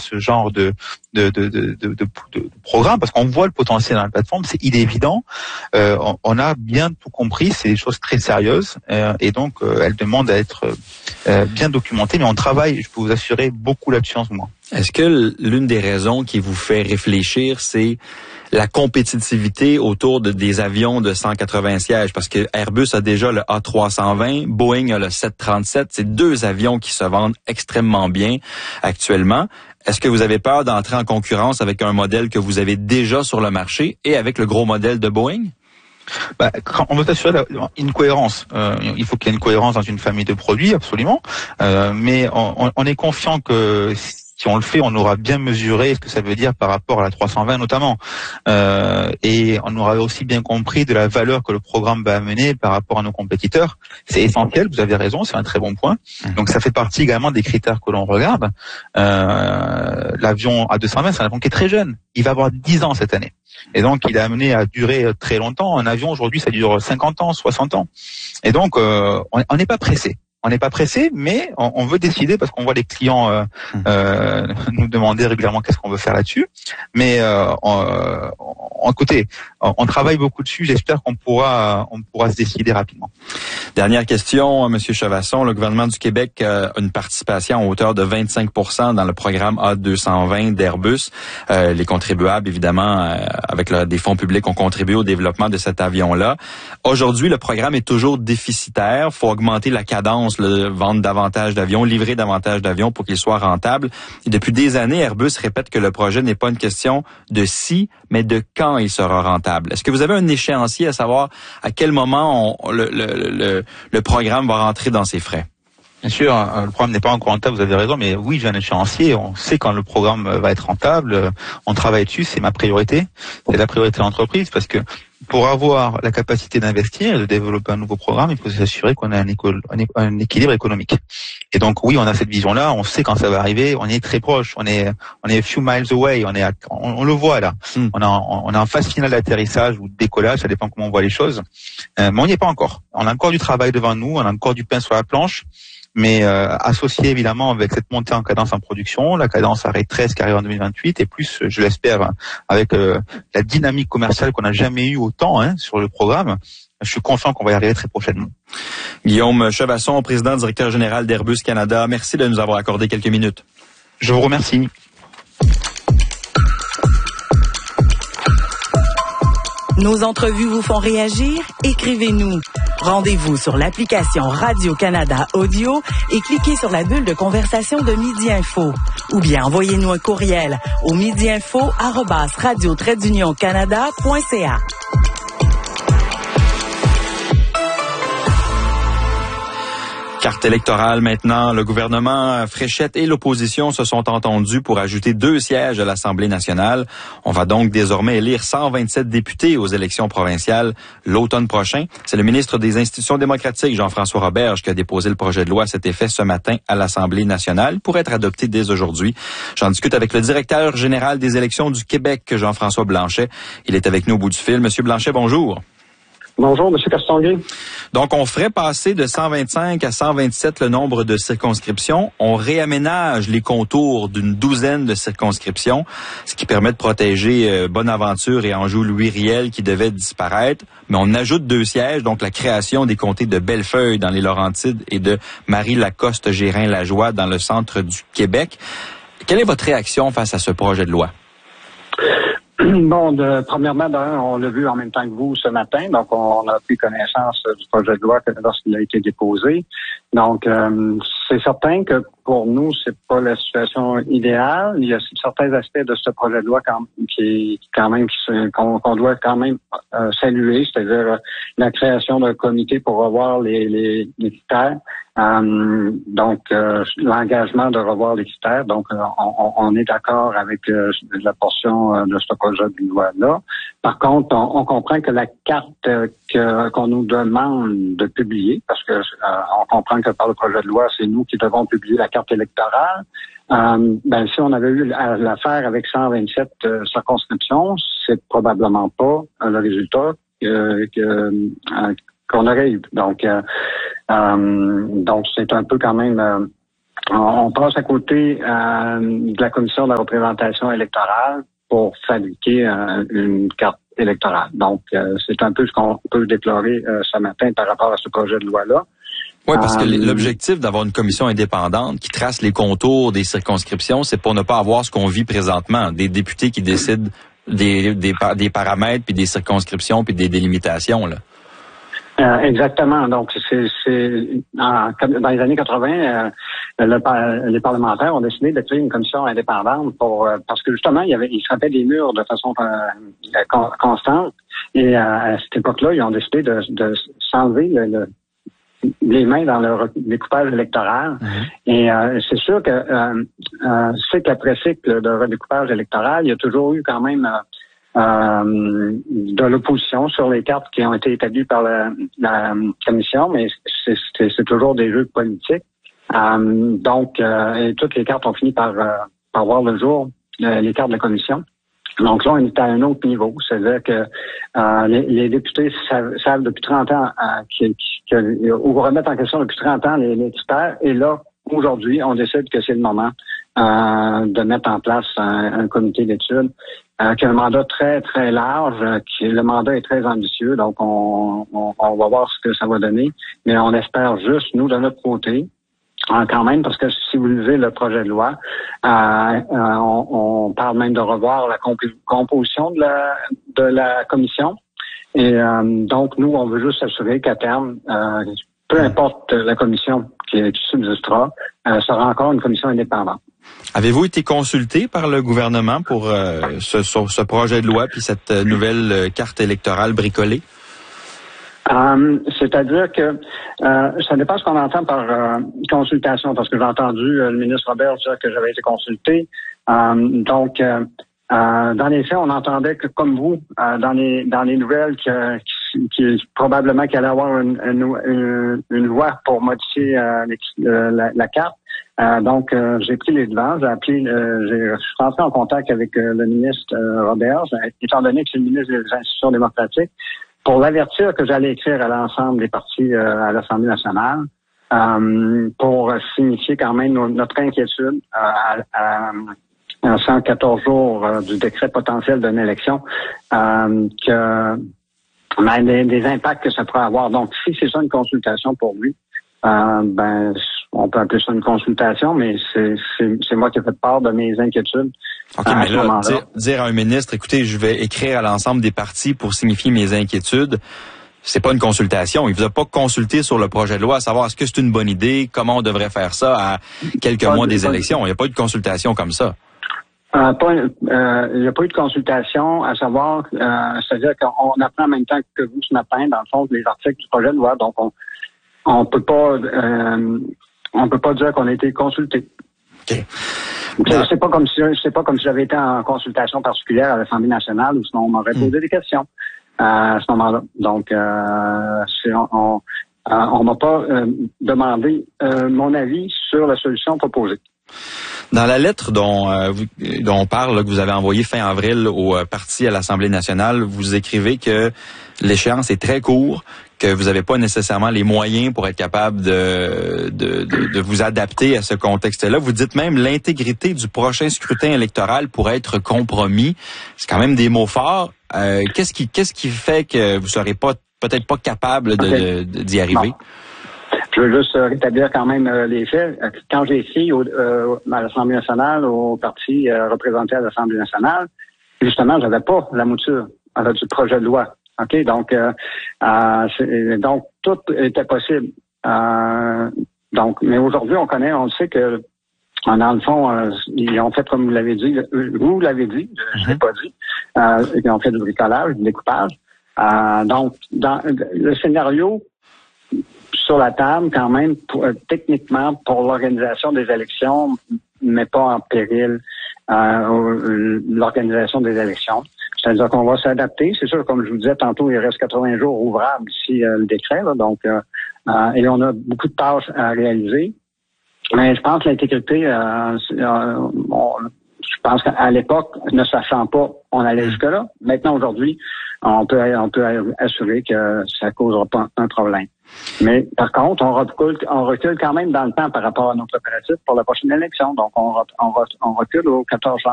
ce genre de programme, parce qu'on voit le potentiel dans la plateforme, il est évident. On a bien tout compris, c'est des choses très sérieuses, et donc elles demandent à être bien documentées, mais on travaille, je peux vous assurer, beaucoup là-dessus en ce moment. Est-ce que l'une des raisons qui vous fait réfléchir, c'est la compétitivité autour des avions de 180 sièges? Parce que Airbus a déjà le A320, Boeing a le 737. C'est deux avions qui se vendent extrêmement bien actuellement. Est-ce que vous avez peur d'entrer en concurrence avec un modèle que vous avez déjà sur le marché et avec le gros modèle de Boeing? On veut assurer une cohérence. Il faut qu'il y ait une cohérence dans une famille de produits, absolument. Mais on est confiant que si on le fait, on aura bien mesuré ce que ça veut dire par rapport à la 320 notamment. Et on aura aussi bien compris de la valeur que le programme va amener par rapport à nos compétiteurs. C'est essentiel, vous avez raison, c'est un très bon point. Donc ça fait partie également des critères que l'on regarde. L'avion A220, c'est un avion qui est très jeune. Il va avoir 10 ans cette année. Et donc, il est amené à durer très longtemps. Un avion, aujourd'hui, ça dure 50 ans, 60 ans. Et donc, on n'est pas pressé. On n'est pas pressé, mais on veut décider parce qu'on voit les clients nous demander régulièrement qu'est-ce qu'on veut faire là-dessus. Mais écoutez, on travaille beaucoup dessus. J'espère qu'on pourra se décider rapidement. Dernière question, Monsieur Chavasson. Le gouvernement du Québec a une participation à hauteur de 25% dans le programme A220 d'Airbus. Les contribuables, évidemment, avec des fonds publics, ont contribué au développement de cet avion-là. Aujourd'hui, le programme est toujours déficitaire. Il faut augmenter la cadence, vendre davantage d'avions, livrer davantage d'avions pour qu'il soit rentable. Et depuis des années, Airbus répète que le projet n'est pas une question de si, mais de quand il sera rentable. Est-ce que vous avez un échéancier à savoir à quel moment le programme va rentrer dans ses frais? Bien sûr, le programme n'est pas encore rentable, vous avez raison, mais oui, j'ai un échéancier, on sait quand le programme va être rentable, on travaille dessus, c'est ma priorité, c'est la priorité de l'entreprise, parce que pour avoir la capacité d'investir et de développer un nouveau programme, il faut s'assurer qu'on a un équilibre économique. Et donc oui, on a cette vision-là, on sait quand ça va arriver, on est très proche, on est a few miles away, on le voit là. On a en phase finale d'atterrissage ou de décollage, ça dépend comment on voit les choses, mais on n'y est pas encore. On a encore du travail devant nous, on a encore du pain sur la planche. Mais associé évidemment avec cette montée en cadence en production, la cadence arrêt 13 qui arrive en 2028, et plus, je l'espère, avec la dynamique commerciale qu'on n'a jamais eue autant sur le programme, je suis confiant qu'on va y arriver très prochainement. Guillaume Chavasson, président directeur général d'Airbus Canada, merci de nous avoir accordé quelques minutes. Je vous remercie. Nos entrevues vous font réagir? Écrivez-nous. Rendez-vous sur l'application Radio-Canada Audio et cliquez sur la bulle de conversation de Midi Info. Ou bien envoyez-nous un courriel au midiinfo@radio-canada.ca. Carte électorale maintenant. Le gouvernement Fréchette et l'opposition se sont entendus pour ajouter 2 sièges à l'Assemblée nationale. On va donc désormais élire 127 députés aux élections provinciales l'automne prochain. C'est le ministre des Institutions démocratiques, Jean-François Roberge, qui a déposé le projet de loi à cet effet ce matin à l'Assemblée nationale pour être adopté dès aujourd'hui. J'en discute avec le directeur général des élections du Québec, Jean-François Blanchet. Il est avec nous au bout du fil. Monsieur Blanchet, bonjour. Bonjour, M. Castonguay. Donc, on ferait passer de 125 à 127 le nombre de circonscriptions. On réaménage les contours d'une douzaine de circonscriptions, ce qui permet de protéger Bonaventure et Anjou-Louis-Riel qui devaient disparaître. Mais on ajoute 2 sièges, donc la création des comtés de Bellefeuille dans les Laurentides et de Marie-Lacoste-Gérin-Lajoie dans le centre du Québec. Quelle est votre réaction face à ce projet de loi? Bon, premièrement, on l'a vu en même temps que vous ce matin, donc on a pris connaissance du projet de loi lorsqu'il a été déposé. Donc, c'est certain que pour nous, c'est pas la situation idéale. Il y a certains aspects de ce projet de loi qu'on doit quand même saluer, c'est-à-dire la création d'un comité pour revoir les critères. Donc, l'engagement de revoir les critères. Donc, on est d'accord avec la portion de ce projet de loi-là. Par contre, on comprend que la carte qu'on nous demande de publier, parce que on comprend que par le projet de loi, c'est nous qui devons publier la carte électorale. Si on avait eu l'affaire avec 127 circonscriptions, c'est probablement pas le résultat qu'on aurait eu. Donc c'est un peu quand même on passe à côté de la commission de la représentation électorale pour fabriquer une carte électorale. Donc, c'est un peu ce qu'on peut déplorer ce matin par rapport à ce projet de loi-là. Oui, parce que l'objectif d'avoir une commission indépendante qui trace les contours des circonscriptions, c'est pour ne pas avoir ce qu'on vit présentement, des députés qui décident des paramètres, puis des circonscriptions, puis des délimitations, là. Exactement. Donc, dans les années 80, les parlementaires ont décidé de créer une commission indépendante parce que justement, ils frappaient des murs de façon constante. Et à cette époque-là, ils ont décidé de s'enlever les mains dans le découpage électoral. Et c'est sûr que cycle après cycle de redécoupage électoral, il y a toujours eu quand même de l'opposition sur les cartes qui ont été établies par la commission, mais c'est toujours des jeux politiques. Donc, et toutes les cartes ont fini par voir le jour, les cartes de la commission. Donc là, on est à un autre niveau. C'est-à-dire que les députés savent depuis 30 ans ou remettent en question depuis 30 ans les experts. Et là, aujourd'hui, on décide que c'est le moment de mettre en place un comité d'études qui a un mandat très, très large. Le mandat est très ambitieux. Donc, on va voir ce que ça va donner. Mais on espère juste, nous, de notre côté, quand même, parce que si vous lisez le projet de loi, on parle même de revoir la composition de la commission. Et donc, nous, on veut juste s'assurer qu'à terme, peu importe la commission qui subsistera, sera encore une commission indépendante. Avez-vous été consulté par le gouvernement pour ce projet de loi puis cette nouvelle carte électorale bricolée? C'est-à-dire que ça dépend ce qu'on entend par consultation, parce que j'ai entendu le ministre Robert dire que j'avais été consulté. Donc, dans les faits, on entendait que, comme vous, dans les nouvelles, qui probablement qu'il allait avoir une loi pour modifier la carte. Donc, j'ai pris les devants. Je suis rentré en contact avec le ministre Robert, étant donné que c'est le ministre des Institutions démocratiques, pour l'avertir que j'allais écrire à l'ensemble des partis à l'Assemblée nationale, pour signifier quand même notre inquiétude à 114 jours du décret potentiel d'une élection, des impacts que ça pourrait avoir. Donc, si c'est ça une consultation pour lui, on peut appeler ça une consultation, mais c'est moi qui ai fait part de mes inquiétudes. OK, mais là, dire à un ministre, écoutez, je vais écrire à l'ensemble des partis pour signifier mes inquiétudes, c'est pas une consultation. Il vous a pas consulté sur le projet de loi à savoir est-ce que c'est une bonne idée, comment on devrait faire ça à quelques mois des élections. Il n'y a pas eu de consultation comme ça. Il n'y a pas eu de consultation, à savoir, c'est-à-dire qu'on apprend en même temps que vous ce matin, dans le fond, les articles du projet de loi, donc on peut pas dire qu'on a été consulté. Okay. C'est pas comme si j'avais été en consultation particulière à l'Assemblée nationale où sinon on m'aurait posé des questions à ce moment-là. Donc on m'a pas demandé mon avis sur la solution proposée. Dans la lettre dont on parle, là, que vous avez envoyée fin avril au parti à l'Assemblée nationale, vous écrivez que l'échéance est très courte, que vous n'avez pas nécessairement les moyens pour être capable de vous adapter à ce contexte-là. Vous dites même l'intégrité du prochain scrutin électoral pourrait être compromis. C'est quand même des mots forts. Qu'est-ce qui fait que vous serez peut-être pas capable d'y arriver? Non. Je veux juste rétablir quand même les faits. Quand j'ai écrit à l'Assemblée nationale, au parti représenté à l'Assemblée nationale, justement, j'avais pas la mouture du projet de loi. OK? Donc, donc tout était possible. Mais aujourd'hui, on sait que, dans le fond, ils ont fait comme vous l'avez dit. Vous l'avez dit, je l'ai pas dit. Ils ont fait du bricolage, du découpage. Donc, dans le scénario sur la table, quand même, techniquement, pour l'organisation des élections, mais pas en péril l'organisation des élections. C'est-à-dire qu'on va s'adapter. C'est sûr, comme je vous disais tantôt, il reste 80 jours ouvrables d'ici le décret. Là, donc, et on a beaucoup de tâches à réaliser. Mais je pense que l'intégrité, je pense qu'à l'époque, ne sachant pas, on allait jusque-là. Maintenant, aujourd'hui, on peut assurer que ça causera pas un problème. Mais par contre, on recule quand même dans le temps par rapport à nos préparatifs pour la prochaine élection. Donc, on recule au 14 janvier.